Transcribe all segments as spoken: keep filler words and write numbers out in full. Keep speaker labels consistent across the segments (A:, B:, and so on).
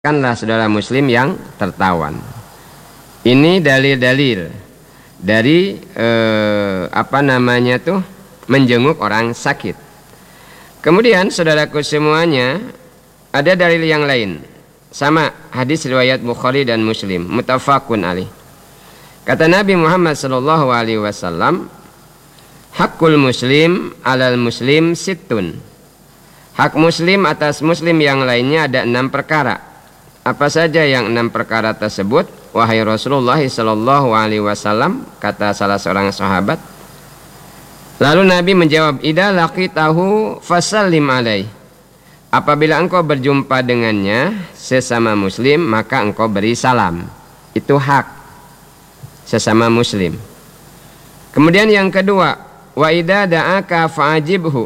A: Kanlah saudara muslim yang tertawan. Ini dalil-dalil dari eh, apa namanya tuh menjenguk orang sakit. Kemudian saudaraku semuanya, ada dalil yang lain. Sama hadis riwayat Bukhari dan Muslim, muttafaqun alaih. Kata Nabi Muhammad sallallahu alaihi wasallam, hakul muslim alal muslim sittun. Hak muslim atas muslim yang lainnya ada enam perkara. Apa saja yang enam perkara tersebut? Wahai Rasulullah sallallahu alaihi wasallam, kata salah seorang sahabat. Lalu Nabi menjawab, idza laqitahu fasallim alaih. Apabila engkau berjumpa dengannya sesama muslim, maka engkau beri salam. Itu hak sesama muslim. Kemudian yang kedua, wa idza da'aka fa'ajibhu.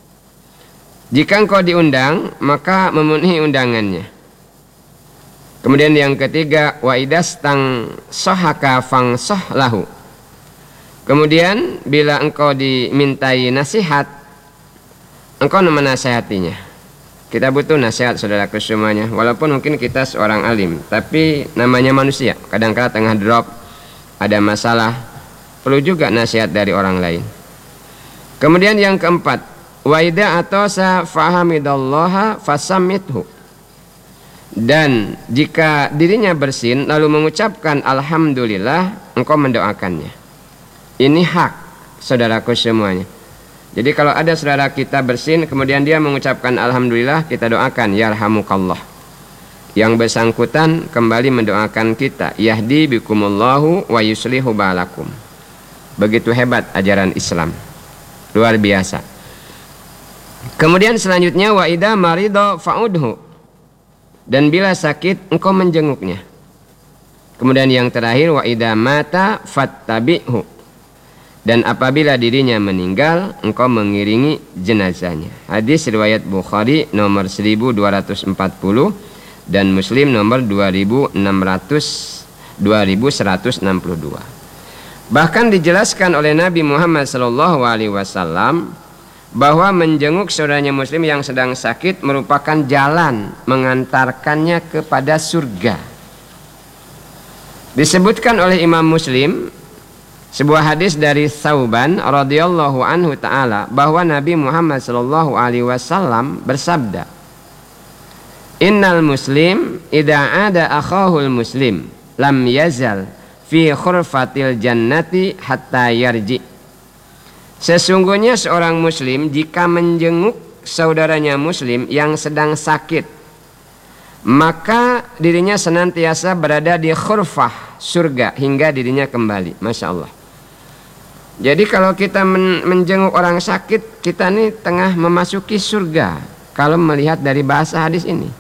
A: Jika engkau diundang, maka memenuhi undangannya. Kemudian yang ketiga, wa idastang sohaka fang sohlahu. Kemudian bila engkau dimintai nasihat, engkau menasihatinya. Kita butuh nasihat saudaraku semuanya. Walaupun mungkin kita seorang alim, tapi namanya manusia. Kadang-kadang tengah drop, ada masalah, perlu juga nasihat dari orang lain. Kemudian yang keempat, wa idza atasa fahamidallaha fasammithu. Dan jika dirinya bersin lalu mengucapkan alhamdulillah, engkau mendoakannya. Ini hak saudaraku semuanya. Jadi kalau ada saudara kita bersin kemudian dia mengucapkan alhamdulillah, kita doakan yarhamukallah. Yang bersangkutan kembali mendoakan kita, yahdi bikumullahu wa yuslihu balakum. Begitu hebat ajaran Islam, luar biasa. Kemudian selanjutnya, wa idza marido fa'udhu. Dan bila sakit engkau menjenguknya. Kemudian yang terakhir, wa idza mata fattabi'hu. Dan apabila dirinya meninggal, engkau mengiringi jenazahnya. Hadis riwayat Bukhari nomor seribu dua ratus empat puluh dan Muslim nomor dua ribu enam ratus dua ribu seratus enam puluh dua. Bahkan dijelaskan oleh Nabi Muhammad sallallahu alaihi wasallam bahwa menjenguk saudaranya muslim yang sedang sakit merupakan jalan mengantarkannya kepada surga. Disebutkan oleh Imam Muslim sebuah hadis dari Tsauban radhiyallahu anhu taala bahwa Nabi Muhammad sallallahu alaihi wasallam bersabda, innal muslim idza ada akhahul muslim lam yazal fi khurfatil jannati hatta yarji. Sesungguhnya seorang muslim jika menjenguk saudaranya muslim yang sedang sakit, maka dirinya senantiasa berada di khurfah surga hingga dirinya kembali. Masya Allah. Jadi kalau kita men menjenguk orang sakit, kita ini tengah memasuki surga. Kalau melihat dari bahasa hadis ini,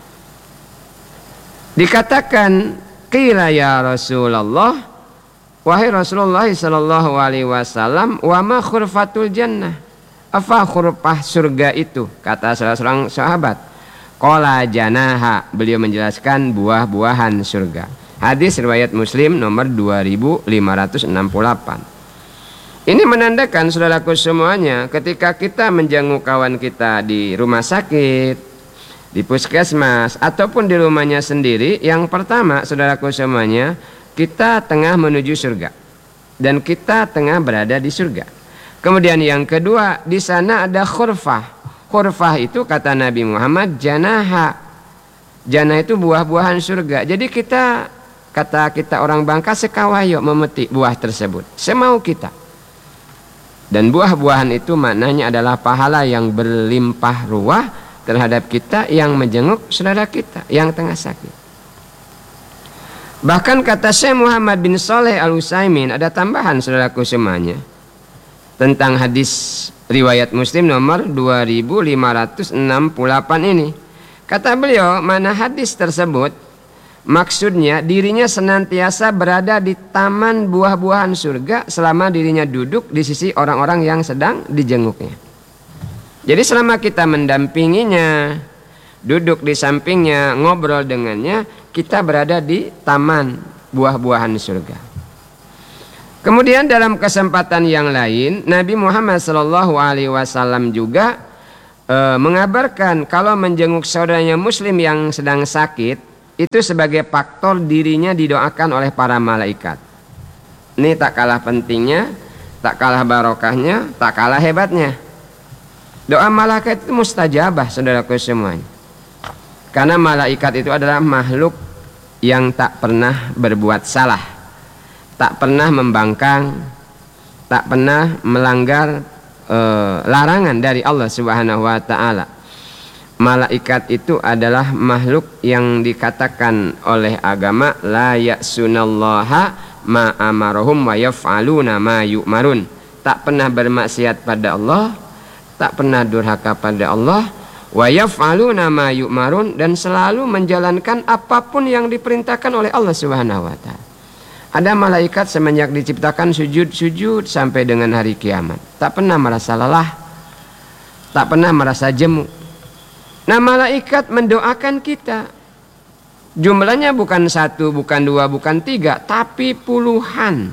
A: dikatakan qila ya Rasulullah, wahai Rasulullah sallallahu alaihi wasallam, wa ma khurfatul jannah? Apa khurfah surga itu? Kata salah seorang sahabat. Qala janaha. Beliau menjelaskan buah-buahan surga. Hadis riwayat Muslim nomor dua ribu lima ratus enam puluh delapan. Ini menandakan saudaraku semuanya, ketika kita menjenguk kawan kita di rumah sakit, di puskesmas ataupun di rumahnya sendiri, yang pertama saudaraku semuanya, kita tengah menuju surga dan kita tengah berada di surga. Kemudian yang kedua, di sana ada khurfah. Khurfah itu kata Nabi Muhammad janaha. Janah itu buah-buahan surga. Jadi kita, kata kita orang Bangka, sekawayo memetik buah tersebut semau kita. Dan buah-buahan itu maknanya adalah pahala yang berlimpah ruah terhadap kita yang menjenguk saudara kita yang tengah sakit. Bahkan kata Syekh Muhammad bin Shalih Al-Utsaimin, ada tambahan saudaraku semuanya tentang hadis riwayat Muslim nomor dua ribu lima ratus enam puluh delapan ini. Kata beliau, mana hadis tersebut maksudnya dirinya senantiasa berada di taman buah-buahan surga selama dirinya duduk di sisi orang-orang yang sedang dijenguknya. Jadi selama kita mendampinginya, duduk di sampingnya, ngobrol dengannya, kita berada di taman buah-buahan surga. Kemudian dalam kesempatan yang lain, Nabi Muhammad shallallahu alaihi wasallam juga e, mengabarkan kalau menjenguk saudaranya muslim yang sedang sakit, itu sebagai faktor dirinya didoakan oleh para malaikat. Ini tak kalah pentingnya, tak kalah barokahnya, tak kalah hebatnya. Doa malaikat itu mustajabah, saudaraku semuanya. Karena malaikat itu adalah makhluk yang tak pernah berbuat salah, tak pernah membangkang, tak pernah melanggar eh, larangan dari Allah Subhanahu wa taala. Malaikat itu adalah makhluk yang dikatakan oleh agama la ya'sunallaha ma amarahum wa yaf'aluna ma yu'marun. Tak pernah bermaksiat pada Allah, tak pernah durhaka pada Allah, wa yaf'aluna ma yu'marun, dan selalu menjalankan apapun yang diperintahkan oleh Allah Subhanahu wa taala. Ada malaikat semenjak diciptakan sujud-sujud sampai dengan hari kiamat, tak pernah merasa lelah, tak pernah merasa jemu. Nah, malaikat mendoakan kita. Jumlahnya bukan satu, bukan dua, bukan tiga, tapi puluhan.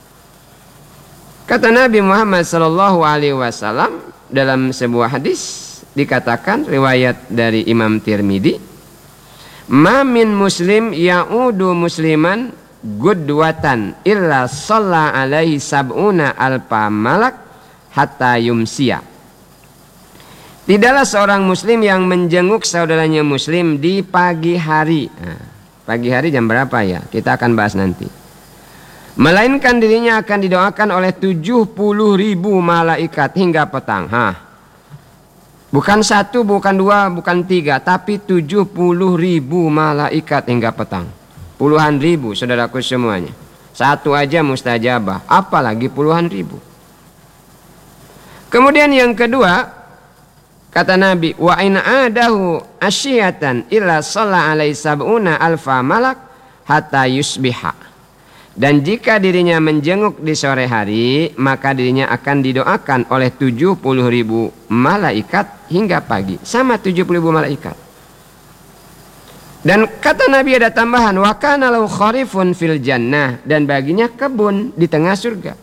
A: Kata Nabi Muhammad sallallahu alaihi wasallam dalam sebuah hadis, dikatakan riwayat dari Imam Tirmidzi, "Ma min muslim ya'udu musliman gudwatan illa shalla alaihi sab'una alfa malak hatta yumsiya." Tidaklah seorang muslim yang menjenguk saudaranya muslim di pagi hari. Nah, pagi hari jam berapa ya? Kita akan bahas nanti. Melainkan dirinya akan didoakan oleh tujuh puluh ribu malaikat hingga petang. Hah. Bukan satu, bukan dua, bukan tiga, tapi tujuh puluh ribu malaikat hingga petang. Puluhan ribu, saudaraku semuanya. Satu aja mustajabah, apalagi puluhan ribu. Kemudian yang kedua, kata Nabi, wa in adahu asyiyatan illa shalla alaihi sab'una alfa malak hatta yusbiha. Dan jika dirinya menjenguk di sore hari, maka dirinya akan didoakan oleh tujuh puluh ribu malaikat hingga pagi. Sama tujuh puluh ribu malaikat. Dan kata Nabi ada tambahan, wa kana lahu kharifun fil jannah, dan baginya kebun di tengah surga.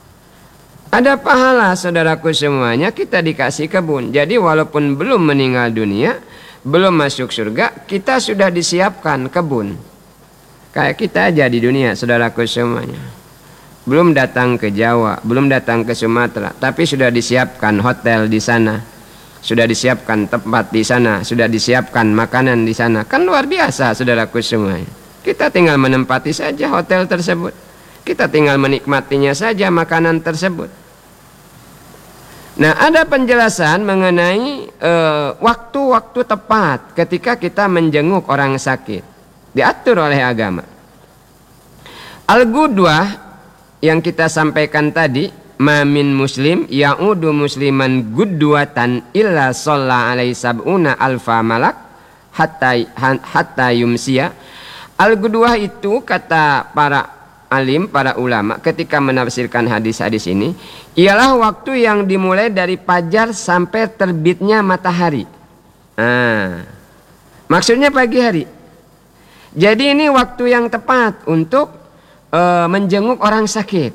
A: Ada pahala, saudaraku semuanya, kita dikasih kebun. Jadi walaupun belum meninggal dunia, belum masuk surga, kita sudah disiapkan kebun. Kayak kita aja di dunia, saudaraku semuanya. Belum datang ke Jawa, belum datang ke Sumatera, tapi sudah disiapkan hotel di sana. Sudah disiapkan tempat di sana, sudah disiapkan makanan di sana. Kan luar biasa, saudaraku semuanya. Kita tinggal menempati saja hotel tersebut. Kita tinggal menikmatinya saja makanan tersebut. Nah, ada penjelasan mengenai waktu-waktu uh, tepat ketika kita menjenguk orang sakit. Diatur oleh agama. Al-Qudwah yang kita sampaikan tadi, ma min muslim ya'udu musliman gudwatan illa shalla alaihi sab'una alfa malak hatta hatta yumsiya. Al-Qudwah itu kata para alim, para ulama ketika menafsirkan hadis-hadis ini, ialah waktu yang dimulai dari fajar sampai terbitnya matahari. Nah, maksudnya pagi hari. Jadi ini waktu yang tepat untuk e, menjenguk orang sakit.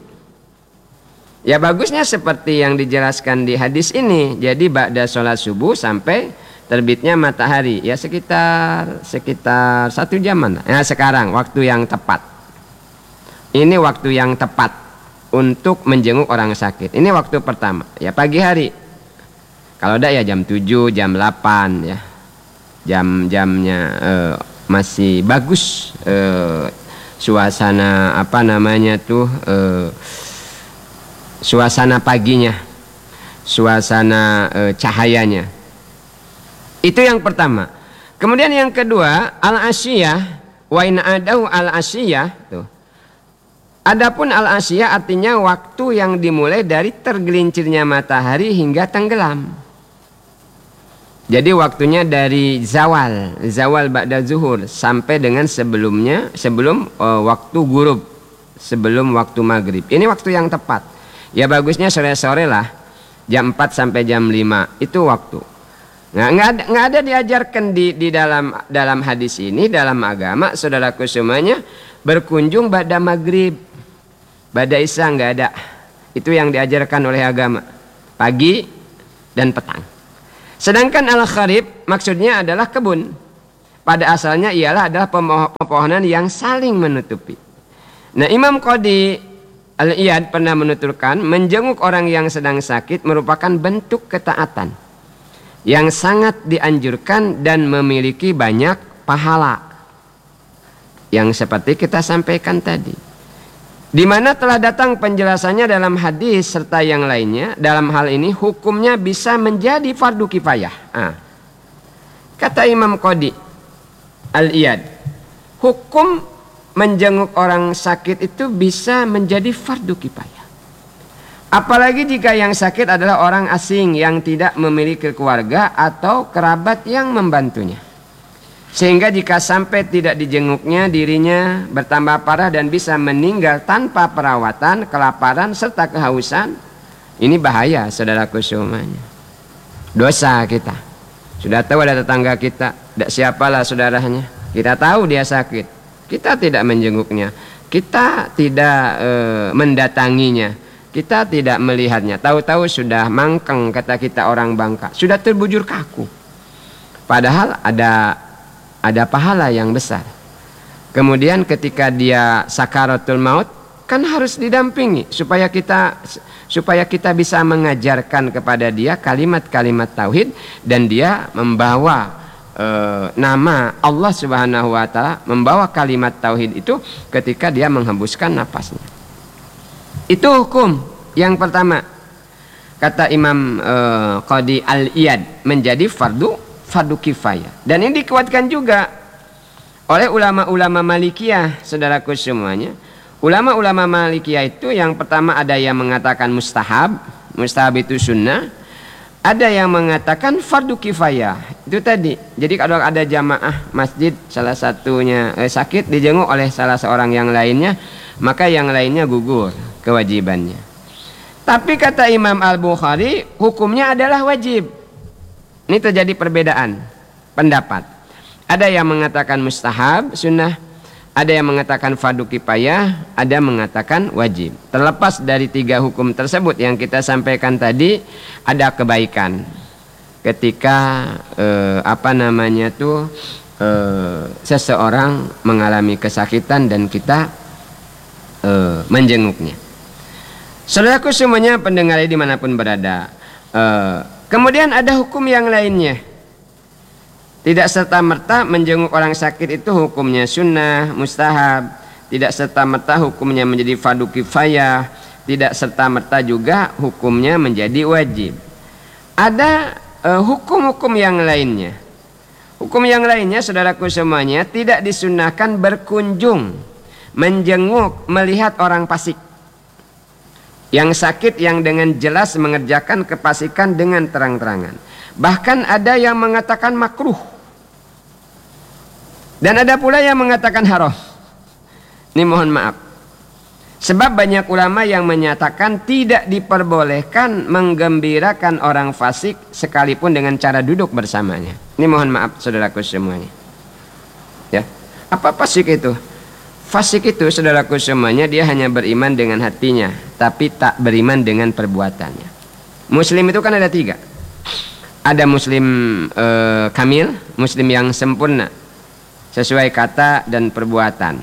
A: Ya bagusnya seperti yang dijelaskan di hadis ini. Jadi ba'da sholat subuh sampai terbitnya matahari. Ya sekitar sekitar satu jaman. Nah sekarang waktu yang tepat. Ini waktu yang tepat untuk menjenguk orang sakit. Ini waktu pertama, ya pagi hari. Kalau ada ya jam tujuh, jam delapan ya. Jam-jamnya eh, masih bagus eh, suasana apa namanya tuh eh, suasana paginya. Suasana eh, cahayanya. Itu yang pertama. Kemudian yang kedua, al-asyiyah wa in adahu al-asyiyah tuh. Adapun al-asyiyah artinya waktu yang dimulai dari tergelincirnya matahari hingga tenggelam. Jadi waktunya dari zawal, zawal ba'da zuhur sampai dengan sebelumnya, sebelum uh, waktu ghurub, sebelum waktu maghrib. Ini waktu yang tepat. Ya bagusnya sore-sore lah, jam empat sampai jam lima itu waktu. Nggak, nggak ada, nggak ada diajarkan di, di dalam dalam hadis ini, dalam agama, saudaraku semuanya, berkunjung ba'da maghrib. Ba'da isya nggak ada. Itu yang diajarkan oleh agama. Pagi dan petang. Sedangkan al-kharib maksudnya adalah kebun. pada asalnya ialah adalah pemohonan yang saling menutupi. Nah, Imam Qadi Al-Iyad pernah menuturkan, menjenguk orang yang sedang sakit merupakan bentuk ketaatan yang sangat dianjurkan dan memiliki banyak pahala, yang seperti kita sampaikan tadi, di mana telah datang penjelasannya dalam hadis serta yang lainnya. Dalam hal ini hukumnya bisa menjadi fardu kifayah. Nah, kata Imam Qadi Al-Iyad, hukum menjenguk orang sakit itu bisa menjadi fardu kifayah. Apalagi jika yang sakit adalah orang asing yang tidak memiliki keluarga atau kerabat yang membantunya. Sehingga jika sampai tidak dijenguknya, dirinya bertambah parah dan bisa meninggal tanpa perawatan, kelaparan serta kehausan. Ini bahaya, saudaraku semuanya. Dosa kita. Sudah tahu ada tetangga kita, tidak siapalah saudaranya. Kita tahu dia sakit, kita tidak menjenguknya, kita tidak e, mendatanginya, kita tidak melihatnya. Tahu-tahu sudah mangkeng, kata kita orang Bangka, sudah terbujur kaku. Padahal ada ada pahala yang besar. Kemudian ketika dia sakaratul maut, kan harus didampingi supaya kita supaya kita bisa mengajarkan kepada dia kalimat-kalimat tauhid, dan dia membawa e, nama Allah Subhanahu wa taala, membawa kalimat tauhid itu ketika dia menghembuskan napasnya. Itu hukum yang pertama, kata Imam e, Qadi Al-Iyad, menjadi fardu fardu kifayah. Dan ini dikuatkan juga oleh ulama-ulama Malikiyah, saudaraku semuanya. Ulama-ulama Malikiyah itu yang pertama ada yang mengatakan mustahab, mustahab itu sunnah. Ada yang mengatakan fardu kifayah. Itu tadi. Jadi kalau ada jamaah masjid salah satunya eh, sakit, dijenguk oleh salah seorang yang lainnya, maka yang lainnya gugur kewajibannya. Tapi kata Imam Al-Bukhari, hukumnya adalah wajib. Ini terjadi perbedaan pendapat. Ada yang mengatakan mustahab, sunnah. Ada yang mengatakan fardu kifayah, ada yang mengatakan wajib. Terlepas dari tiga hukum tersebut yang kita sampaikan tadi, ada kebaikan ketika eh, apa namanya tuh eh, seseorang mengalami kesakitan dan kita eh, menjenguknya. Saudaraku semuanya, pendengar dimanapun berada, eh, kemudian ada hukum yang lainnya. Tidak serta-merta menjenguk orang sakit itu hukumnya sunnah, mustahab. Tidak serta-merta hukumnya menjadi fardu kifayah. Tidak serta-merta juga hukumnya menjadi wajib. Ada uh, hukum-hukum yang lainnya. Hukum yang lainnya, saudaraku semuanya, tidak disunnahkan berkunjung, menjenguk, melihat orang fasik. Yang sakit yang dengan jelas mengerjakan kefasikan dengan terang-terangan. Bahkan ada yang mengatakan makruh. Dan ada pula yang mengatakan haram. Ini mohon maaf. Sebab banyak ulama yang menyatakan tidak diperbolehkan menggembirakan orang fasik sekalipun dengan cara duduk bersamanya. Ini mohon maaf saudaraku semuanya. Ya. Apa fasik itu? Fasik itu saudaraku semuanya, dia hanya beriman dengan hatinya, tapi tak beriman dengan perbuatannya. Muslim itu kan ada tiga. Ada muslim eh, kamil, muslim yang sempurna sesuai kata dan perbuatan.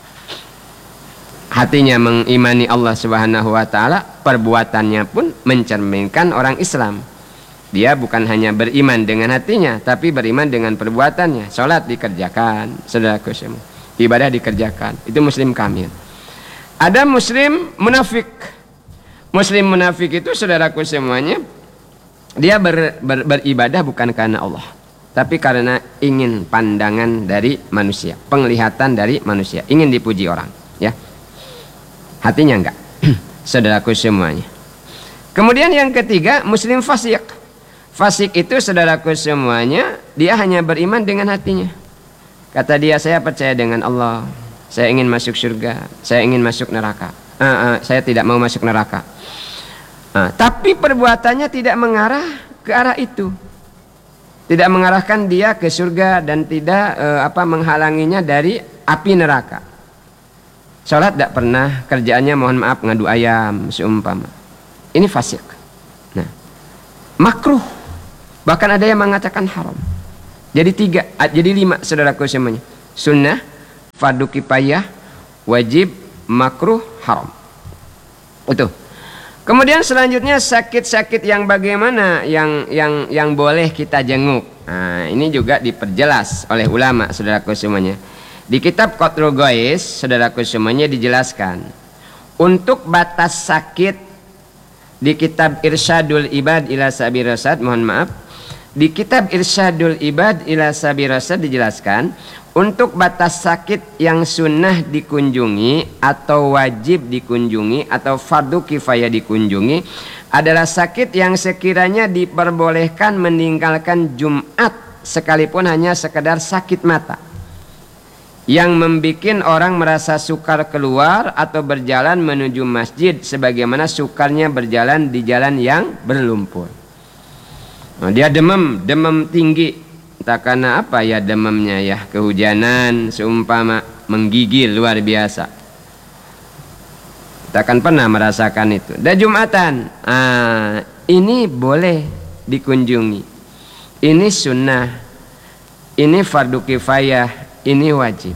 A: Hatinya mengimani Allah Subhanahu wa taala, perbuatannya pun mencerminkan orang Islam. Dia bukan hanya beriman dengan hatinya, tapi beriman dengan perbuatannya. Salat dikerjakan, saudaraku semua. Ibadah dikerjakan. Itu muslim kamil. Ada muslim munafik. Muslim munafik itu saudaraku semuanya, dia ber, ber, beribadah bukan karena Allah, tapi karena ingin pandangan dari manusia, penglihatan dari manusia, ingin dipuji orang, ya. Hatinya enggak. Saudaraku semuanya. Kemudian yang ketiga, muslim fasik. Fasik itu saudaraku semuanya, dia hanya beriman dengan hatinya. Kata dia, saya percaya dengan Allah, saya ingin masuk surga, saya ingin masuk neraka. Uh, uh, saya tidak mau masuk neraka. Uh, tapi perbuatannya tidak mengarah ke arah itu. Tidak mengarahkan dia ke surga dan tidak uh, apa menghalanginya dari api neraka. Salat tidak pernah, kerjaannya mohon maaf ngadu ayam seumpama. Ini fasik. Nah, makruh. Bahkan ada yang mengatakan haram. Jadi tiga, jadi lima saudaraku semuanya. Sunnah, fardu kifayah, wajib, makruh, haram. Itu. Kemudian selanjutnya sakit-sakit yang bagaimana yang yang yang boleh kita jenguk. Nah, ini juga diperjelas oleh ulama saudaraku semuanya. Di kitab Qatrul Ghais saudaraku semuanya dijelaskan untuk batas sakit di kitab Irsyadul Ibad ila Sabil Rasyad, mohon maaf. Di kitab Irsyadul Ibad ila Sabil Rasyad dijelaskan untuk batas sakit yang sunnah dikunjungi atau wajib dikunjungi atau fardu kifayah dikunjungi adalah sakit yang sekiranya diperbolehkan meninggalkan Jumat sekalipun hanya sekedar sakit mata yang membikin orang merasa sukar keluar atau berjalan menuju masjid sebagaimana sukarnya berjalan di jalan yang berlumpur. Nah, dia demam, demam tinggi, entah karena apa ya demamnya ya, kehujanan seumpama menggigil luar biasa. Kita akan pernah merasakan itu. Dan Jumatan, ah, ini boleh dikunjungi. Ini sunnah, ini fardu kifayah, ini wajib.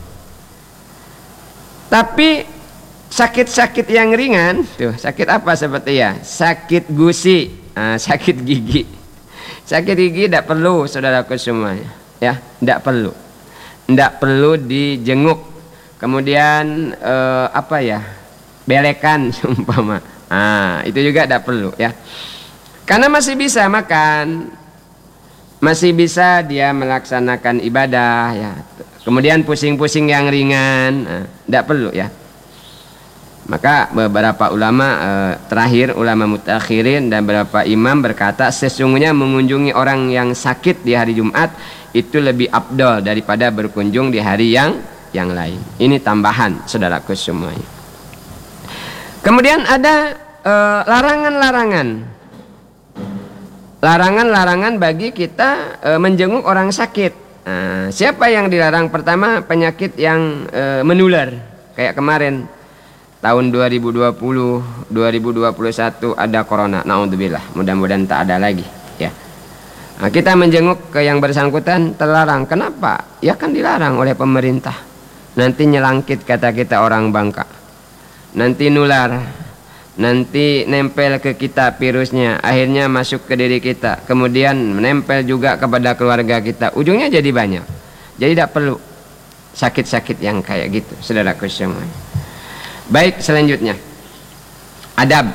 A: Tapi sakit-sakit yang ringan, tuh sakit apa seperti ya? Sakit gusi, ah, sakit gigi. Sakit gigi tidak perlu saudaraku semuanya, ya, tidak perlu, tidak perlu dijenguk. Kemudian eh, apa ya, belekan seumpama, ah itu juga tidak perlu ya, karena masih bisa makan, masih bisa dia melaksanakan ibadah ya. Kemudian pusing-pusing yang ringan, tidak nah, perlu ya. Maka beberapa ulama eh, terakhir ulama mutakhirin dan beberapa imam berkata sesungguhnya mengunjungi orang yang sakit di hari Jumat itu lebih afdol daripada berkunjung di hari yang yang lain. Ini tambahan saudaraku semuanya. Kemudian ada eh, larangan-larangan. Larangan-larangan bagi kita eh, menjenguk orang sakit. Nah, siapa yang dilarang? Pertama, penyakit yang eh, menular kayak kemarin tahun dua ribu dua puluh, dua ribu dua puluh satu ada corona, naudzubillah, mudah-mudahan tak ada lagi ya. Nah, kita menjenguk ke yang bersangkutan terlarang. Kenapa? Ya kan dilarang oleh pemerintah. Nanti nyelangkit kata kita orang Bangka. Nanti nular. Nanti nempel ke kita virusnya, akhirnya masuk ke diri kita, kemudian menempel juga kepada keluarga kita. Ujungnya jadi banyak. Jadi tidak perlu sakit-sakit yang kayak gitu, saudaraku semuanya. Baik, selanjutnya adab.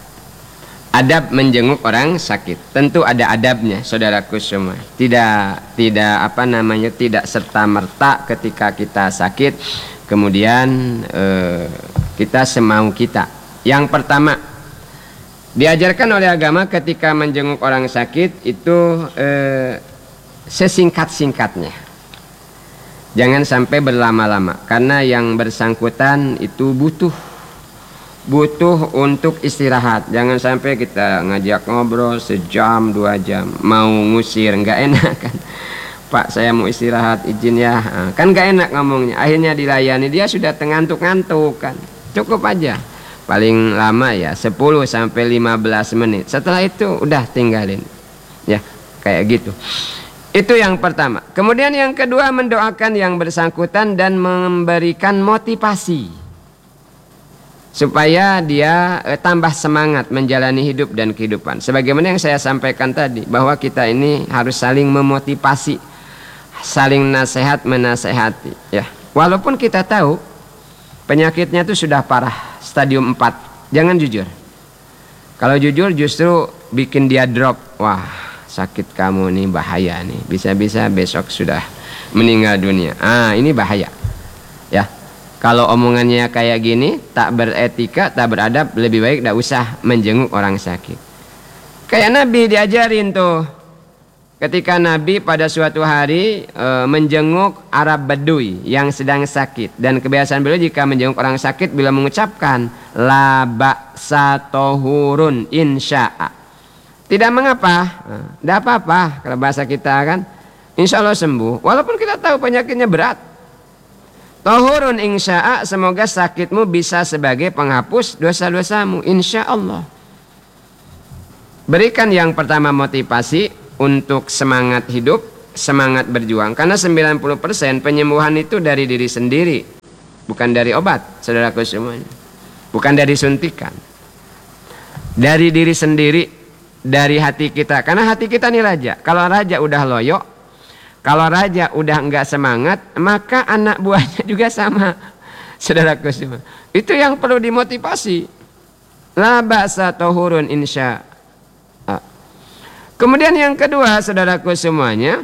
A: Adab menjenguk orang sakit. Tentu ada adabnya, saudaraku semua. Tidak tidak apa namanya tidak serta merta ketika kita sakit kemudian eh, kita semau kita. Yang pertama diajarkan oleh agama ketika menjenguk orang sakit itu eh, sesingkat-singkatnya. Jangan sampai berlama-lama karena yang bersangkutan itu butuh butuh untuk istirahat. Jangan sampai kita ngajak ngobrol sejam dua jam mau ngusir, nggak enak kan. Pak saya mau istirahat izin ya, kan nggak enak ngomongnya. Akhirnya dilayani dia sudah tengantuk-ngantuk kan. Cukup aja paling lama ya sepuluh sampai lima belas menit. Setelah itu udah tinggalin ya, kayak gitu. Itu yang pertama. Kemudian yang kedua mendoakan yang bersangkutan dan memberikan motivasi supaya dia eh, tambah semangat menjalani hidup dan kehidupan. Sebagaimana yang saya sampaikan tadi bahwa kita ini harus saling memotivasi, saling nasihat menasehati ya. Walaupun kita tahu penyakitnya itu sudah parah, stadium empat. Jangan jujur. Kalau jujur justru bikin dia drop. Wah, sakit kamu nih bahaya nih, bisa-bisa besok sudah meninggal dunia. Ah, ini bahaya ya. Kalau omongannya kayak gini, tak beretika, tak beradab, lebih baik tidak usah menjenguk orang sakit. Kayak Nabi diajarin tuh ketika Nabi pada suatu hari e, menjenguk Arab Badui yang sedang sakit. Dan kebiasaan beliau jika menjenguk orang sakit bila mengucapkan la ba'sa tohurun insya'a, tidak mengapa, tidak apa-apa kalau bahasa kita kan, insya Allah sembuh. Walaupun kita tahu penyakitnya berat. Tohurun insya'a, semoga sakitmu bisa sebagai penghapus dosa-dosamu, insya Allah. Berikan yang pertama motivasi untuk semangat hidup, semangat berjuang, karena sembilan puluh persen penyembuhan itu dari diri sendiri, bukan dari obat, saudaraku semuanya, bukan dari suntikan, dari diri sendiri, dari hati kita. Karena hati kita nih raja. Kalau raja udah loyo, kalau raja udah enggak semangat, maka anak buahnya juga sama, saudaraku semua. Itu yang perlu dimotivasi. La ba'sa tahurun insya. Kemudian yang kedua, saudaraku semuanya,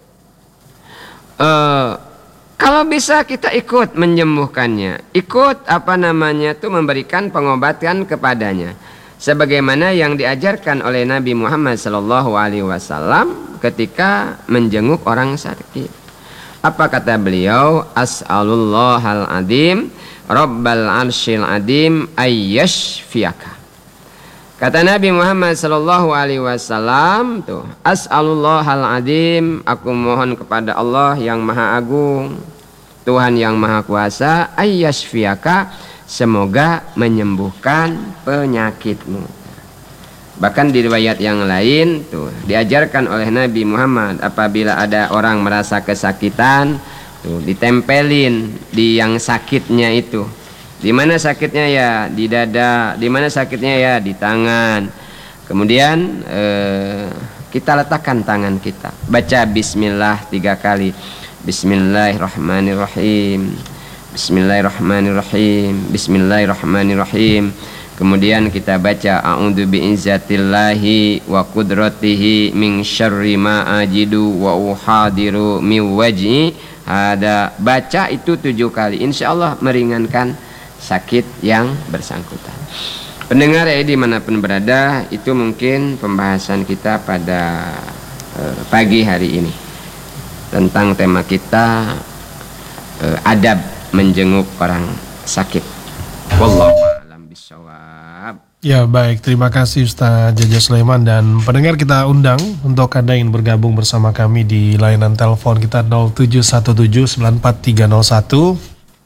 A: uh, kalau bisa kita ikut menyembuhkannya, ikut apa namanya tuh memberikan pengobatan kepadanya, sebagaimana yang diajarkan oleh Nabi Muhammad Shallallahu Alaihi Wasallam ketika menjenguk orang sakit. Apa kata beliau? As'alullahal adim, Rabbal arsyil adim, ayyashfiyaka. Kata Nabi Muhammad Sallallahu Alaihi Wasallam tuh, As'alullahal adim, aku mohon kepada Allah yang maha agung, Tuhan yang maha kuasa, ayyashfiyaka, semoga menyembuhkan penyakitmu. Bahkan di riwayat yang lain tuh diajarkan oleh Nabi Muhammad, apabila ada orang merasa kesakitan tuh ditempelin di yang sakitnya itu. Di mana sakitnya ya? Di dada. Di mana sakitnya ya? Di tangan. Kemudian eh, kita letakkan tangan kita. Baca Bismillah tiga kali. Bismillahirrahmanirrahim. Bismillahirrahmanirrahim. Bismillahirrahmanirrahim. Kemudian kita baca a'udzu bi'izzatillahi wa qudratihi min syarri ma ajidu wa uhadiru min wajhi. Ada baca itu tujuh kali. Insya Allah meringankan sakit yang bersangkutan. Pendengar ya dimanapun berada, itu mungkin pembahasan kita pada eh, pagi hari ini tentang tema kita eh, adab menjenguk orang sakit. Wallahu a'lam bishawab.
B: Ya baik, terima kasih Ustaz Jaja Sulaiman, dan pendengar kita undang untuk Anda yang bergabung bersama kami di layanan telepon kita nol tujuh satu tujuh sembilan empat tiga nol satu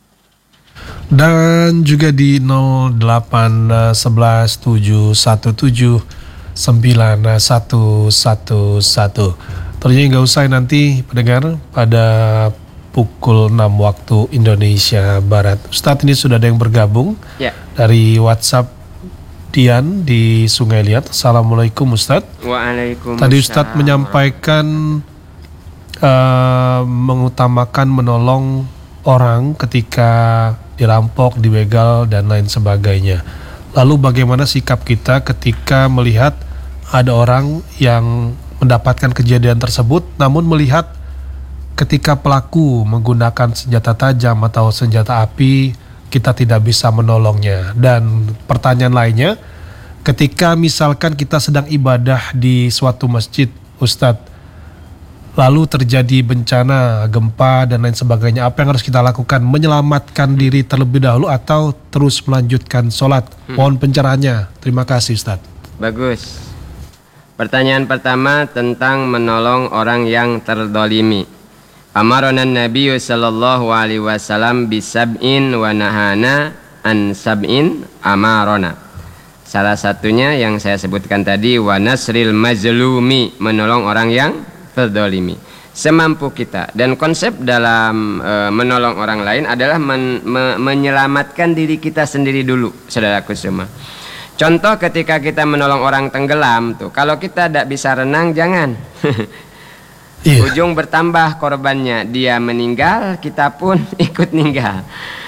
B: dan juga di nol delapan satu satu tujuh satu tujuh sembilan satu satu satu. Tentunya nggak usah nanti pendengar pada pukul enam waktu Indonesia Barat. Ustadz, ini sudah ada yang bergabung ya. Dari WhatsApp Dian di Sungai Liat. Assalamualaikum Ustadz.
A: Waalaikumsalam.
B: Tadi Ustadz menyampaikan uh, mengutamakan menolong orang ketika dirampok, dibegal, dan lain sebagainya. Lalu bagaimana sikap kita ketika melihat ada orang yang mendapatkan kejadian tersebut, namun melihat ketika pelaku menggunakan senjata tajam atau senjata api, kita tidak bisa menolongnya. Dan pertanyaan lainnya, ketika misalkan kita sedang ibadah di suatu masjid, Ustadz, lalu terjadi bencana, gempa, dan lain sebagainya, apa yang harus kita lakukan? Menyelamatkan diri terlebih dahulu atau terus melanjutkan sholat? Hmm. Mohon pencerahannya. Terima kasih Ustadz.
A: Bagus. Pertanyaan pertama tentang menolong orang yang terdolimi. Amaronan Nabi sallallahu alaihi wasallam bisab'in wa nahana an sab'in amarona. Salah satunya yang saya sebutkan tadi, wa nasril mazlumi, menolong orang yang terdolimi semampu kita. Dan konsep dalam e, menolong orang lain adalah men, me, menyelamatkan diri kita sendiri dulu, saudaraku semua. Contoh ketika kita menolong orang tenggelam tuh, kalau kita tidak bisa renang jangan. Yeah. Ujung bertambah korbannya, dia meninggal, kita pun ikut meninggal.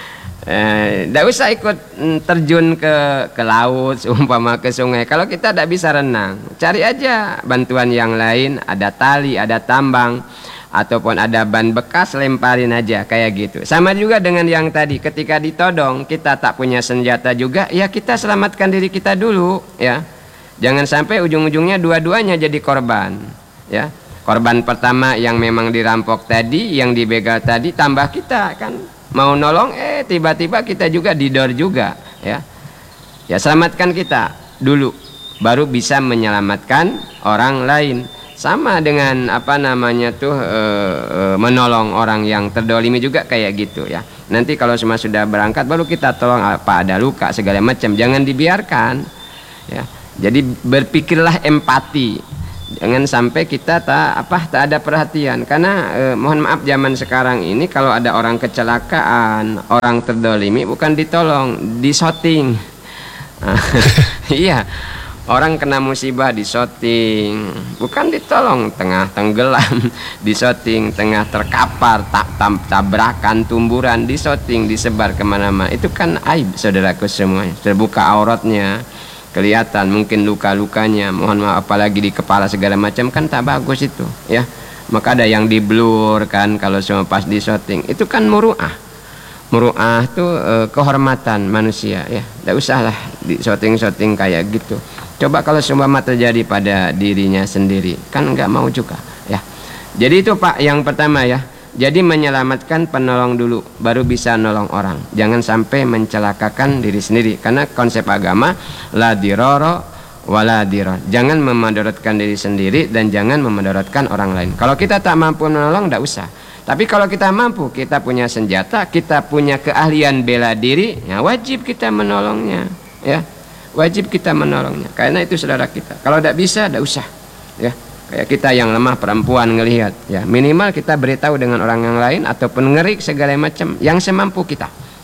A: Tidak eh, usah ikut terjun ke ke laut, umpama ke sungai. Kalau kita tidak bisa renang, cari aja bantuan yang lain. Ada tali, ada tambang, ataupun ada ban bekas, lemparin aja kayak gitu. Sama juga dengan yang tadi, ketika ditodong kita tak punya senjata juga, ya kita selamatkan diri kita dulu, ya. Jangan sampai ujung-ujungnya dua-duanya jadi korban, ya. Korban pertama yang memang dirampok tadi, yang dibegal tadi, tambah kita kan mau nolong, eh tiba-tiba kita juga didor juga, ya. Ya selamatkan kita dulu, baru bisa menyelamatkan orang lain. Sama dengan apa namanya tuh e, e, menolong orang yang terdolimi juga kayak gitu, ya. Nanti kalau semua sudah berangkat, baru kita tolong, apa ada luka segala macam, jangan dibiarkan, ya. Jadi berpikirlah empati. Jangan sampai kita tak apa tak ada perhatian, karena eh, mohon maaf zaman sekarang ini kalau ada orang kecelakaan, orang terdolimi bukan ditolong, disoting. Iya, orang kena musibah disoting, bukan ditolong, tengah tenggelam disoting, tengah terkapar tak tam, tabrakan tumburan disoting, disebar kemana-mana. Itu kan aib saudaraku semuanya, terbuka auratnya, kelihatan mungkin luka-lukanya, mohon maaf, apalagi di kepala segala macam, kan tak bagus itu ya. Maka ada yang di blur kan kalau semua pas di shooting, itu kan muruah. Muruah itu eh, kehormatan manusia ya, tidak usahlah di shooting-shooting kayak gitu. Coba kalau semua terjadi pada dirinya sendiri, kan nggak mau juga ya. Jadi itu Pak yang pertama ya. Jadi menyelamatkan penolong dulu, baru bisa nolong orang. Jangan sampai mencelakakan diri sendiri, karena konsep agama la diroro wala diror. Jangan memudaratkan diri sendiri dan jangan memudaratkan orang lain. Kalau kita tak mampu menolong, tidak usah. Tapi kalau kita mampu, kita punya senjata, kita punya keahlian bela diri, ya wajib kita menolongnya, ya wajib kita menolongnya. Karena itu saudara kita. Kalau tidak bisa, tidak usah, ya. Kayak kita yang lemah perempuan ngelihat, ya minimal kita beritahu dengan orang yang lain ataupun ngerik segala macam yang semampu kita.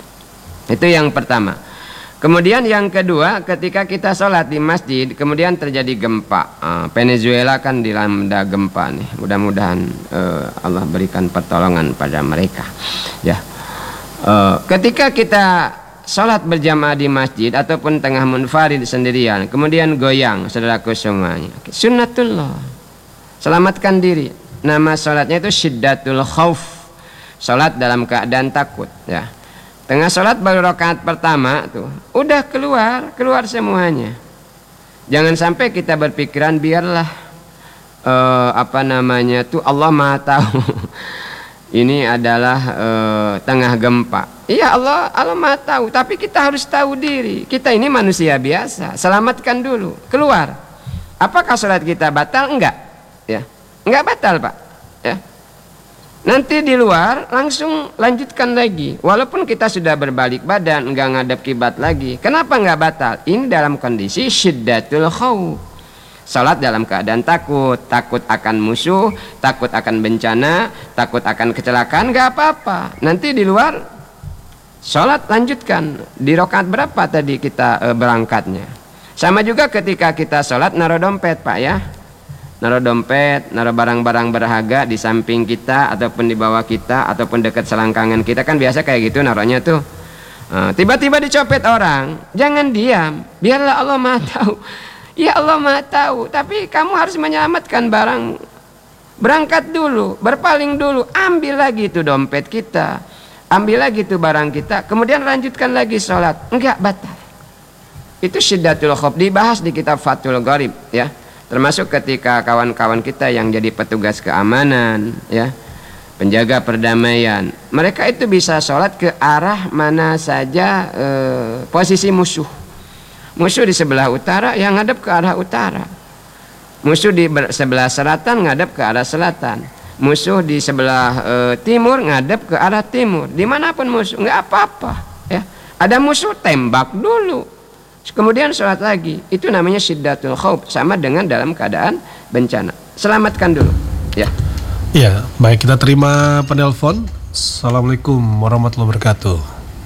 A: Itu yang pertama. Kemudian yang kedua, ketika kita sholat di masjid, kemudian terjadi gempa. uh, Venezuela kan dilanda gempa nih. Mudah-mudahan uh, Allah berikan pertolongan pada mereka. Ya, uh, ketika kita sholat berjamaah di masjid ataupun tengah munfarid sendirian, kemudian goyang, saudaraku semuanya, sunnatullah. Selamatkan diri. Nama sholatnya itu syiddatul khauf, sholat dalam keadaan takut ya. Tengah sholat baru rakaat pertama tuh udah keluar keluar semuanya. Jangan sampai kita berpikiran biarlah uh, apa namanya tuh Allah Maha tahu. Ini adalah uh, tengah gempa. Iya, Allah Allah Maha tahu, tapi kita harus tahu diri. Kita ini manusia biasa. Selamatkan dulu, keluar. Apakah sholat kita batal? Enggak. Ya, enggak batal Pak ya. Nanti di luar langsung lanjutkan lagi, walaupun kita sudah berbalik badan, enggak ngadap kiblat lagi. Kenapa enggak batal? Ini dalam kondisi syiddatul khauf, salat dalam keadaan takut, takut akan musuh, takut akan bencana, takut akan kecelakaan, enggak apa-apa. Nanti di luar salat lanjutkan. Di rakaat berapa tadi kita e, berangkatnya? Sama juga ketika kita salat naruh dompet Pak ya. Naruh dompet, naruh barang-barang berharga di samping kita ataupun di bawah kita ataupun dekat selangkangan kita, kan biasa kayak gitu naruhnya tuh. uh, Tiba-tiba dicopet orang, jangan diam, biarlah Allah Maha tahu. Ya Allah Maha tahu, tapi kamu harus menyelamatkan barang. Berangkat dulu, berpaling dulu, ambil lagi tuh dompet kita, ambil lagi tuh barang kita, kemudian lanjutkan lagi sholat. Enggak batal. Itu syiddatul khauf, dibahas di kitab Fathul Gharib ya. Termasuk ketika kawan-kawan kita yang jadi petugas keamanan ya, penjaga perdamaian, mereka itu bisa sholat ke arah mana saja e, posisi musuh. Musuh di sebelah utara, yang ngadep ke arah utara. Musuh di sebelah selatan, ngadep ke arah selatan. Musuh di sebelah e, timur, ngadep ke arah timur. Dimanapun musuh, nggak apa-apa ya. Ada musuh, tembak dulu, kemudian sholat lagi. Itu namanya syiddatul khauf, sama dengan dalam keadaan bencana. Selamatkan dulu ya.
B: Ya, baik, kita terima penelpon. Assalamualaikum warahmatullahi wabarakatuh.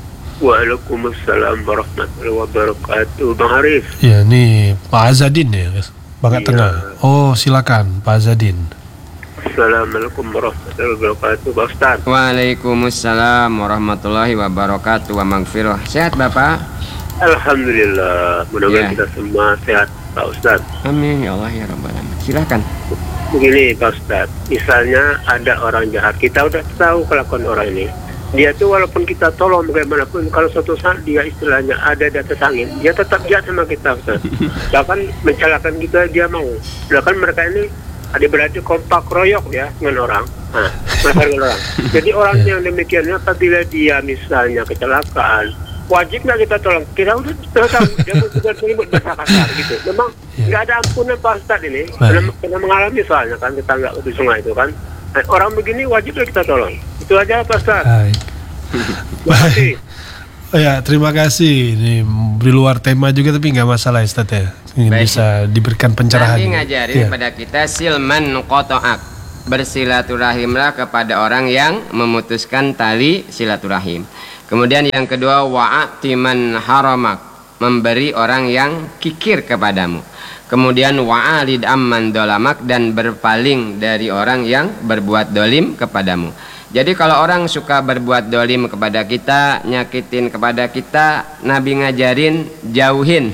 C: Waalaikumsalam warahmatullahi wabarakatuh. Bang Arif.
B: Ya, ini Pak Azadin ya, Bangka
C: Iya.
B: Tengah. Oh, silakan Pak Azadin.
C: Assalamualaikum warahmatullahi wabarakatuh, Pak Ustaz.
A: Waalaikumsalam warahmatullahi wabarakatuh wa maghfirah. Sehat Bapak?
C: Alhamdulillah, mudah-mudahan
A: Ya.
C: kita semua sehat, Pak Ustaz.
A: Amin ya Allah ya rabbal alamin. Silakan.
C: Begini Pak Ustaz, misalnya ada orang jahat, kita udah tahu kelakuan orang ini. Dia tuh walaupun kita tolong bagaimanapun, kalau suatu saat dia istilahnya ada di atas angin, dia tetap jahat sama kita, Ustaz. Bahkan mencelakan kita dia mau. Bahkan mereka ini ada berarti kompak royok ya dengan orang. Nah, dengan orang. Jadi orang yang demikiannya apabila dia misalnya kecelakaan, wajib nggak kita tolong? Kita udah tahu dia sudah terlibat bahasa kasar gitu. Memang nggak ada ampunan Pak Ustadz ini. Pernah, pernah mengalami soalnya kan kita nggak di sungai itu kan. Nah, orang begini wajib nggak kita tolong? Itu aja Pak Ustadz.
B: Baik.
C: Terima kasih.
B: Oh ya, terima kasih. Ini di luar tema juga tapi nggak masalah Ustaz ya. Ini
A: Baik.
B: bisa diberikan pencerahan.
A: Nabi ngajarin
B: Ya.
A: kepada kita silman qata'ak, bersilaturahimlah kepada orang yang memutuskan tali silaturahim. Kemudian yang kedua wa'atiman haramak, memberi orang yang kikir kepadamu. Kemudian wa'alid amman dolamak, dan berpaling dari orang yang berbuat dolim kepadamu. Jadi kalau orang suka berbuat dolim kepada kita, nyakitin kepada kita, Nabi ngajarin jauhin.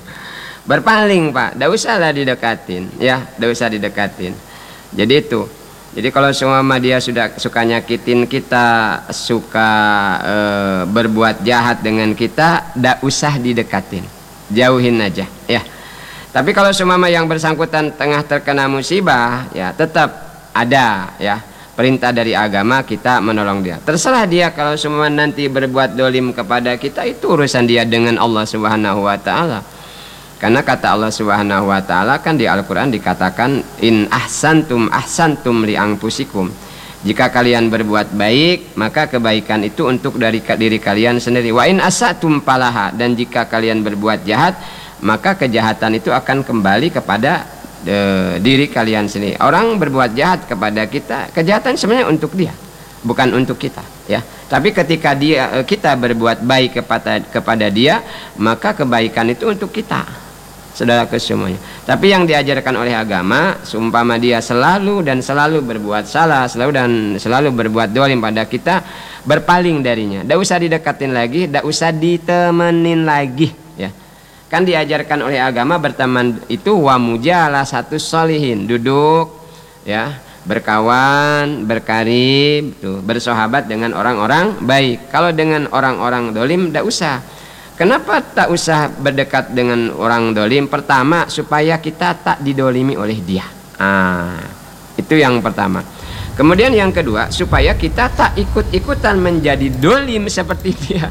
A: Berpaling Pak, tidak usahlah didekatin, ya, tidak usah didekatin. Jadi itu. Jadi kalau semua dia sudah suka nyakitin kita, suka e, berbuat jahat dengan kita, tidak usah didekatin, jauhin aja, ya. Tapi kalau semua yang bersangkutan tengah terkena musibah, ya tetap ada, ya. Perintah dari agama kita menolong dia. Terserah dia kalau semua nanti berbuat dolim kepada kita, itu urusan dia dengan Allah Subhanahu wa taala. Karena kata Allah Subhanahu wa taala kan di Al-Qur'an dikatakan in ahsantum ahsantum li anfusikum. Jika kalian berbuat baik, maka kebaikan itu untuk dari diri kalian sendiri. Wa in asatum falaha, dan jika kalian berbuat jahat, maka kejahatan itu akan kembali kepada De, diri kalian sendiri. Orang berbuat jahat kepada kita, kejahatan sebenarnya untuk dia, bukan untuk kita, ya. Tapi ketika dia kita berbuat baik kepada kepada dia, maka kebaikan itu untuk kita, saudara kesemuanya. Tapi yang diajarkan oleh agama, seumpama dia selalu dan selalu berbuat salah, selalu dan selalu berbuat dolim pada kita, berpaling darinya. Tidak usah didekatin lagi, tidak usah ditemenin lagi, ya. Kan diajarkan oleh agama berteman itu wa mujalah satu solihin, duduk, ya, berkawan, berkarib, tuh, bersahabat dengan orang-orang baik. Kalau dengan orang-orang dolim tidak usah. Kenapa tak usah berdekat dengan orang dolim? Pertama, supaya kita tak didolimi oleh dia. Ah, itu yang pertama. Kemudian yang kedua, supaya kita tak ikut-ikutan menjadi dolim seperti dia.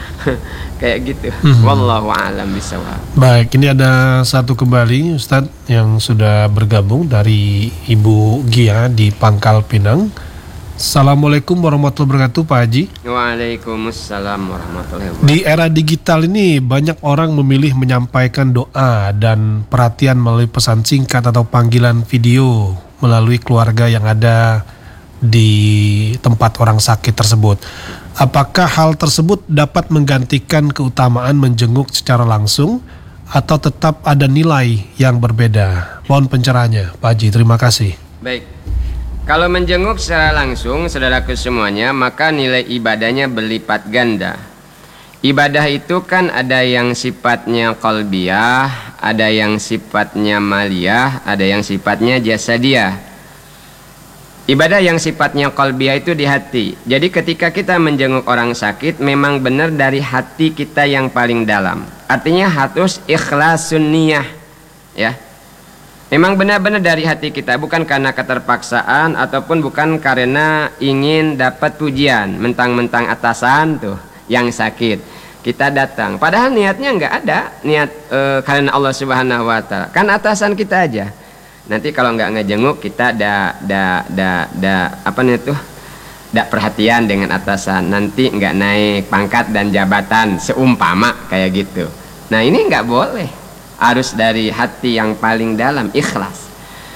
A: Kayak gitu. Hmm. Wallahu a'lam bishawab.
B: Baik, ini ada satu kembali Ustadz yang sudah bergabung dari Ibu Gia di Pangkal Pinang. Assalamualaikum warahmatullahi wabarakatuh Pak Haji.
A: Waalaikumsalam warahmatullahi wabarakatuh.
B: Di era digital ini banyak orang memilih menyampaikan doa dan perhatian melalui pesan singkat atau panggilan video melalui keluarga yang ada di tempat orang sakit tersebut. Apakah hal tersebut dapat menggantikan keutamaan menjenguk secara langsung atau tetap ada nilai yang berbeda? Mohon pencerahannya Pak Haji, terima kasih.
A: Baik. Kalau menjenguk secara langsung, saudaraku semuanya, maka nilai ibadahnya berlipat ganda. Ibadah itu kan ada yang sifatnya qalbiyah, ada yang sifatnya maliyah, ada yang sifatnya jasadiyah. Ibadah yang sifatnya qalbiyah itu di hati. Jadi ketika kita menjenguk orang sakit, memang benar dari hati kita yang paling dalam. Artinya harus ikhlasun niyah, ya. Memang benar-benar dari hati kita, bukan karena keterpaksaan ataupun bukan karena ingin dapat pujian, mentang-mentang atasan tuh yang sakit kita datang. Padahal niatnya nggak ada, niat e, karena Allah Subhanahu wa taala. Kan atasan kita aja. Nanti kalau nggak ngejenguk kita da da da da apa nih tuh, da perhatian dengan atasan, nanti nggak naik pangkat dan jabatan seumpama kayak gitu. Nah ini nggak boleh, harus dari hati yang paling dalam, ikhlas.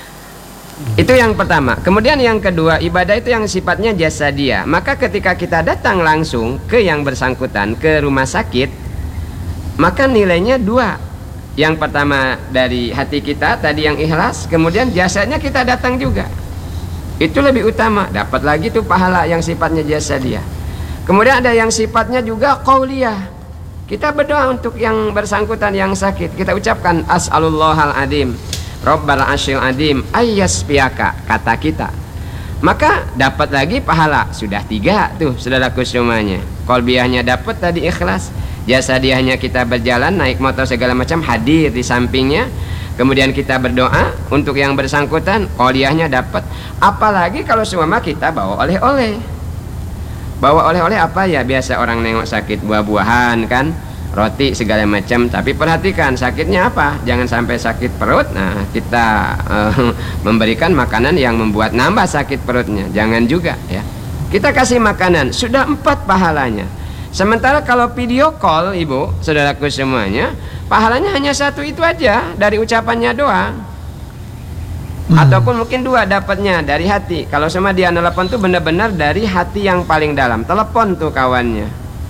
A: Itu yang pertama. Kemudian yang kedua, ibadah itu yang sifatnya jasadiyah. Maka ketika kita datang langsung ke yang bersangkutan, ke rumah sakit, maka nilainya dua. Yang pertama dari hati kita tadi yang ikhlas, kemudian jasanya kita datang juga. Itu lebih utama, dapat lagi tuh pahala yang sifatnya jasadiyah. Kemudian ada yang sifatnya juga qauliyah. Kita berdoa untuk yang bersangkutan yang sakit. Kita ucapkan as'alullahal adim, rabbal arsyil adim, ayyasfiaka, kata kita. Maka dapat lagi pahala. Sudah tiga tuh saudaraku semuanya. Qalbiyahnya dapat tadi ikhlas, jasadiyahnya kita berjalan naik motor segala macam hadir di sampingnya, kemudian kita berdoa untuk yang bersangkutan, qauliyahnya dapat. Apalagi kalau semua kita bawa oleh-oleh. Bawa oleh-oleh apa ya, biasa orang nengok sakit buah-buahan kan, roti segala macam. Tapi perhatikan sakitnya apa, jangan sampai sakit perut. Nah kita uh, memberikan makanan yang membuat nambah sakit perutnya, jangan juga ya. Kita kasih makanan, sudah empat pahalanya. Sementara kalau video call, ibu, saudaraku semuanya, pahalanya hanya satu itu aja dari ucapannya doang. Hmm. Ataupun mungkin dua dapatnya dari hati. Kalau sama dia nelpon tuh benar-benar dari hati yang paling dalam. Telepon tuh kawannya.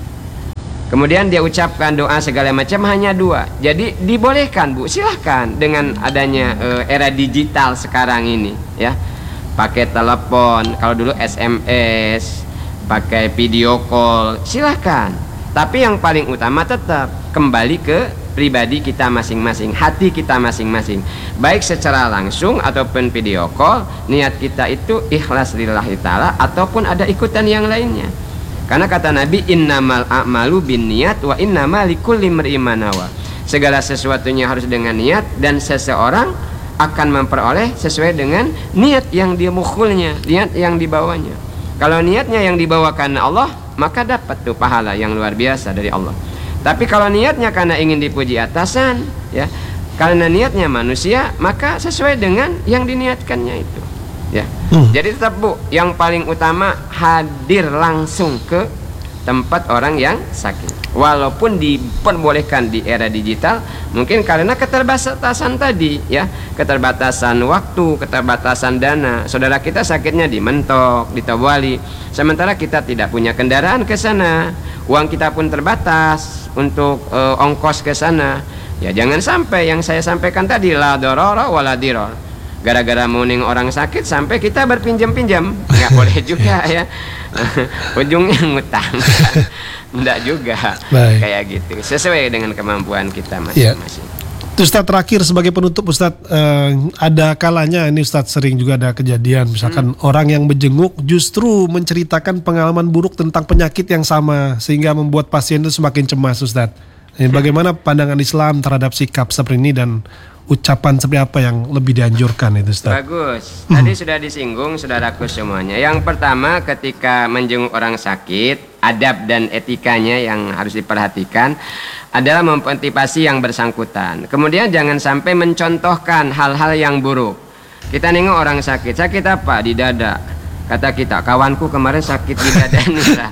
A: Kemudian dia ucapkan doa segala macam, hanya dua. Jadi dibolehkan, Bu, silahkan dengan adanya uh, era digital sekarang ini, ya. Pakai telepon, kalau dulu S M S, pakai video call, silahkan. Tapi yang paling utama tetap kembali ke pribadi kita masing-masing, hati kita masing-masing. Baik secara langsung ataupun video call, niat kita itu ikhlas lillahi ta'ala ataupun ada ikutan yang lainnya. Karena kata Nabi, innamal a'malu bin niat wa innamal likulli imri'in ma nawa. Segala sesuatunya harus dengan niat dan seseorang akan memperoleh sesuai dengan niat yang dia mukulnya, niat yang dibawanya. Kalau niatnya yang dibawakan Allah, maka dapat tuh pahala yang luar biasa dari Allah. Tapi kalau niatnya karena ingin dipuji atasan, ya, karena niatnya manusia, maka sesuai dengan yang diniatkannya itu, ya. Hmm. Jadi tetap, Bu, yang paling utama hadir langsung ke tempat orang yang sakit. Walaupun diperbolehkan di era digital, mungkin karena keterbatasan tadi, ya, keterbatasan waktu, keterbatasan dana. Saudara kita sakitnya di Mentok, di Tawali, sementara kita tidak punya kendaraan ke sana, uang kita pun terbatas untuk uh, ongkos ke sana. Ya jangan sampai yang saya sampaikan tadi, la dororo wala diror. Gara-gara muning orang sakit sampai kita berpinjam-pinjam, nggak boleh juga, ya. Ujungnya ngutang. Enggak juga. Baik. Kayak gitu, sesuai dengan kemampuan kita masing-masing.
B: Ya. Ustadz, terakhir sebagai penutup, Ustadz, eh, ada kalanya ini Ustadz sering juga ada kejadian misalkan hmm. orang yang menjenguk justru menceritakan pengalaman buruk tentang penyakit yang sama sehingga membuat pasien itu semakin cemas, Ustadz. Eh, bagaimana pandangan Islam terhadap sikap seperti ini dan ucapan seperti apa yang lebih dianjurkan itu, Ustaz?
A: Bagus. Tadi hmm. sudah disinggung saudaraku semuanya. Yang pertama, ketika menjenguk orang sakit, adab dan etikanya yang harus diperhatikan adalah memotivasi yang bersangkutan. Kemudian jangan sampai mencontohkan hal-hal yang buruk. Kita nengok orang sakit, sakit apa? Di dada. Kata kita, kawanku kemarin sakit di dada nih lah.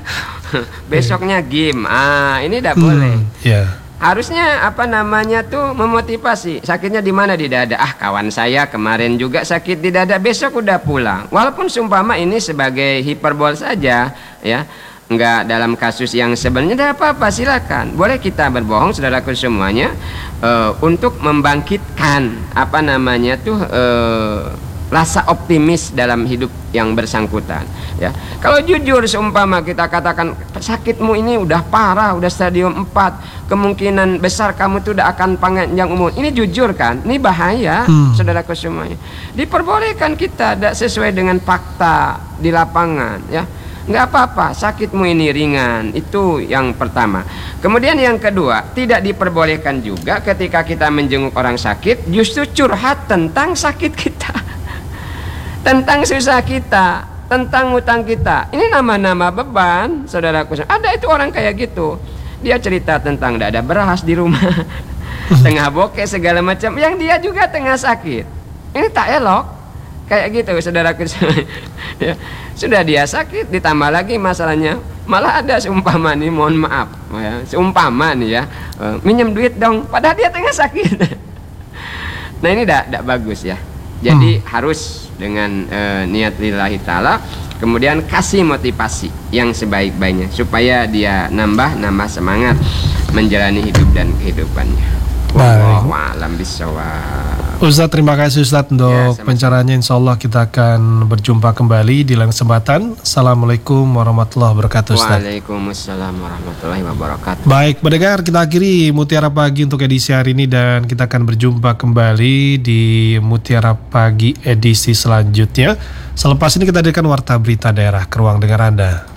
A: Besoknya game. Ah, ini tidak hmm, boleh. Yeah. Harusnya apa namanya tuh memotivasi. Sakitnya di mana? Di dada. Ah, kawan saya kemarin juga sakit di dada, besok udah pulang. Walaupun sumpama ini sebagai hiperbol saja, ya, enggak dalam kasus yang sebenarnya, tidak apa-apa, silakan. Boleh kita berbohong, saudaraku semuanya, uh, untuk membangkitkan apa namanya tuh uh, rasa optimis dalam hidup yang bersangkutan, ya. Kalau jujur seumpama kita katakan sakitmu ini udah parah, udah stadium empat, kemungkinan besar kamu tuh udah akan panjang umur. Ini jujur kan? Ini bahaya, hmm. saudaraku semuanya. Diperbolehkan kita tidak sesuai dengan fakta di lapangan, ya. Nggak apa-apa, sakitmu ini ringan. Itu yang pertama. Kemudian yang kedua, tidak diperbolehkan juga ketika kita menjenguk orang sakit justru curhat tentang sakit kita, tentang susah kita, tentang utang kita. Ini nama-nama beban, saudaraku. Ada itu orang kayak gitu. Dia cerita tentang tidak ada beras di rumah, tengah bokeh segala macam, yang dia juga tengah sakit. Ini tak elok, kayak gitu, saudaraku. Ya, sudah dia sakit, ditambah lagi masalahnya, malah ada seumpama nih, mohon maaf, ya, seumpama nih ya, uh, minjem duit dong, padahal dia tengah sakit. Nah ini tidak bagus, ya. Jadi hmm. harus dengan e, niat lillahi ta'ala, kemudian kasih motivasi yang sebaik-baiknya supaya dia nambah nambah semangat menjalani hidup dan kehidupannya. Wallahu a'lam bishawab.
B: Ustaz, terima kasih Ustaz untuk ya, pencerahannya. Insya Allah kita akan berjumpa kembali di lain kesempatan. Assalamualaikum warahmatullahi wabarakatuh, Ustaz.
A: Waalaikumsalam warahmatullahi wabarakatuh.
B: Baik, pendengar, kita akhiri Mutiara Pagi untuk edisi hari ini dan kita akan berjumpa kembali di Mutiara Pagi edisi selanjutnya. Selepas ini kita hadirkan warta berita daerah ke ruang dengar Anda.